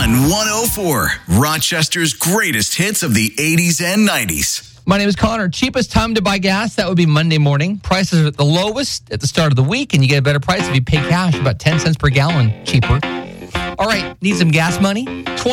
Fun 104, Rochester's greatest hits of the 80s and 90s. My name is Connor. Cheapest time to buy gas, that would be Monday morning. Prices are at the lowest at the start of the week, and you get a better price if you pay cash, about 10 cents per gallon cheaper. All right, need some gas money?